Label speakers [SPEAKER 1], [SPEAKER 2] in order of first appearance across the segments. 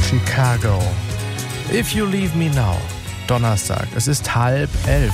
[SPEAKER 1] Chicago. If You Leave Me Now. Donnerstag, es ist 10:30.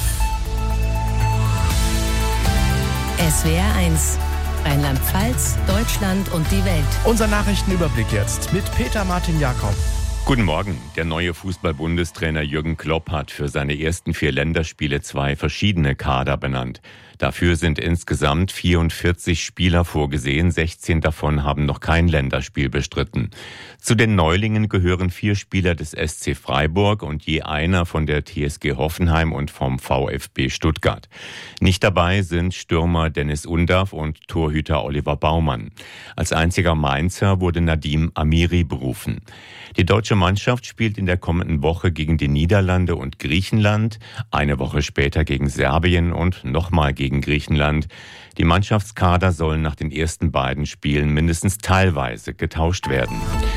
[SPEAKER 2] SWR 1, Rheinland-Pfalz, Deutschland und die Welt.
[SPEAKER 1] Unser Nachrichtenüberblick jetzt mit Peter Martin Jakob.
[SPEAKER 3] Guten Morgen. Der neue Fußball-Bundestrainer Jürgen Klopp hat für seine ersten 4 Länderspiele 2 verschiedene Kader benannt. Dafür sind insgesamt 44 Spieler vorgesehen, 16 davon haben noch kein Länderspiel bestritten. Zu den Neulingen gehören 4 Spieler des SC Freiburg und je einer von der TSG Hoffenheim und vom VfB Stuttgart. Nicht dabei sind Stürmer Dennis Undav und Torhüter Oliver Baumann. Als einziger Mainzer wurde Nadim Amiri berufen. Die deutsche Mannschaft spielt in der kommenden Woche gegen die Niederlande und Griechenland, eine Woche später gegen Serbien und nochmal gegen Griechenland. Die Mannschaftskader sollen nach den ersten beiden Spielen mindestens teilweise getauscht werden.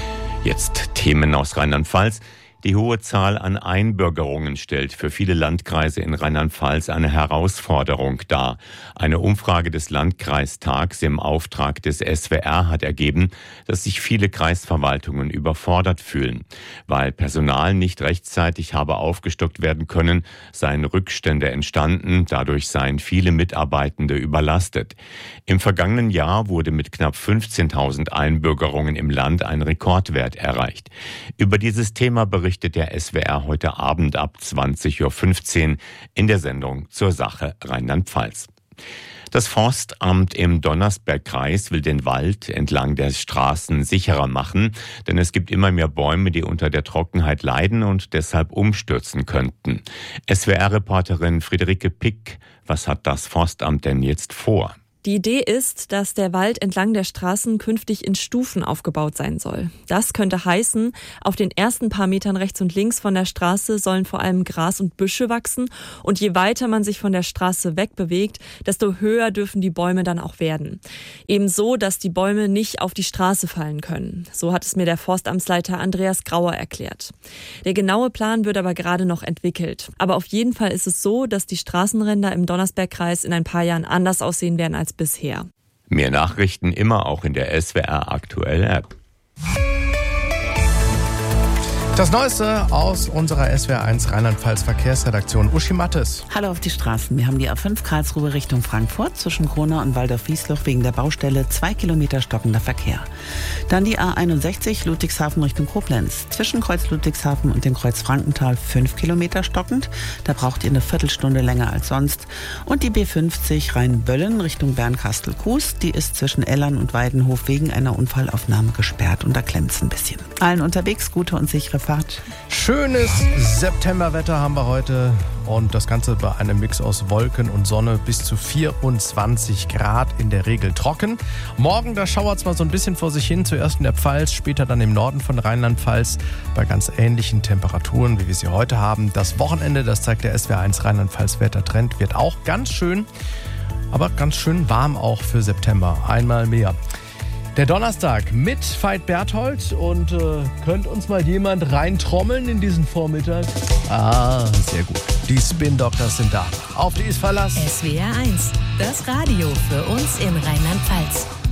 [SPEAKER 3] Jetzt Themen aus Rheinland-Pfalz. Die hohe Zahl an Einbürgerungen stellt für viele Landkreise in Rheinland-Pfalz eine Herausforderung dar. Eine Umfrage des Landkreistags im Auftrag des SWR hat ergeben, dass sich viele Kreisverwaltungen überfordert fühlen. Weil Personal nicht rechtzeitig habe aufgestockt werden können, seien Rückstände entstanden, dadurch seien viele Mitarbeitende überlastet. Im vergangenen Jahr wurde mit knapp 15.000 Einbürgerungen im Land ein Rekordwert erreicht. Über dieses Thema berichtet der SWR heute Abend ab 20:15 Uhr in der Sendung zur Sache Rheinland-Pfalz. Das Forstamt im Donnersbergkreis will den Wald entlang der Straßen sicherer machen, denn es gibt immer mehr Bäume, die unter der Trockenheit leiden und deshalb umstürzen könnten. SWR-Reporterin Friederike Pick, was hat das Forstamt denn jetzt vor?
[SPEAKER 4] Die Idee ist, dass der Wald entlang der Straßen künftig in Stufen aufgebaut sein soll. Das könnte heißen, auf den ersten paar Metern rechts und links von der Straße sollen vor allem Gras und Büsche wachsen und je weiter man sich von der Straße wegbewegt, desto höher dürfen die Bäume dann auch werden. Ebenso, dass die Bäume nicht auf die Straße fallen können. So hat es mir der Forstamtsleiter Andreas Grauer erklärt. Der genaue Plan wird aber gerade noch entwickelt. Aber auf jeden Fall ist es so, dass die Straßenränder im Donnersbergkreis in ein paar Jahren anders aussehen werden als bisher.
[SPEAKER 3] Mehr Nachrichten immer auch in der SWR Aktuell App.
[SPEAKER 1] Das Neueste aus unserer SWR1 Rheinland-Pfalz Verkehrsredaktion. Uschi Mattes.
[SPEAKER 5] Hallo auf die Straßen. Wir haben die A5 Karlsruhe Richtung Frankfurt zwischen Kronau und Waldorf-Wiesloch wegen der Baustelle 2 Kilometer stockender Verkehr. Dann die A61 Ludwigshafen Richtung Koblenz. Zwischen Kreuz Ludwigshafen und dem Kreuz Frankenthal 5 Kilometer stockend. Da braucht ihr eine Viertelstunde länger als sonst. Und die B50 Rhein-Böllen Richtung Bernkastel-Kues. Die ist zwischen Ellern und Weidenhof wegen einer Unfallaufnahme gesperrt und da klemmt's ein bisschen. Allen unterwegs gute und sichere Fahrt.
[SPEAKER 1] Schönes Septemberwetter haben wir heute und das Ganze bei einem Mix aus Wolken und Sonne bis zu 24 Grad, in der Regel trocken. Morgen, da schauert es mal so ein bisschen vor sich hin, zuerst in der Pfalz, später dann im Norden von Rheinland-Pfalz bei ganz ähnlichen Temperaturen, wie wir sie heute haben. Das Wochenende, das zeigt der SWR1 Rheinland-Pfalz Wettertrend, wird auch ganz schön, aber ganz schön warm auch für September, einmal mehr. Der Donnerstag mit Veit Berthold und könnte uns mal jemand reintrommeln in diesen Vormittag? Ah, sehr gut. Die Spin Doctors sind da. Auf die ist Verlass.
[SPEAKER 2] SWR 1, das Radio für uns in Rheinland-Pfalz.